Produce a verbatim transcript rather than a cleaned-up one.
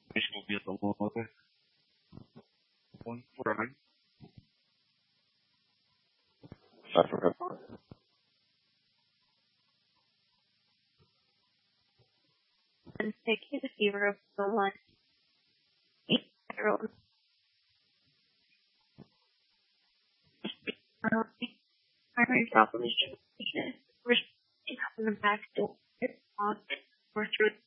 Which will be at the lower one for nine. Africa. And taking the fever of the one eight-year-old. Um, primary problem is we're in the back door or through